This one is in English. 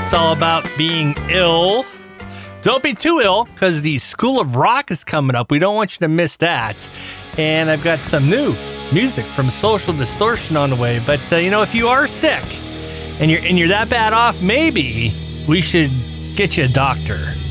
It's all about being ill. Don't be too ill, because the School of Rock is coming up. We don't want you to miss that. And I've got some new music from Social Distortion on the way. But, if you are sick and you're that bad off, maybe we should get you a doctor.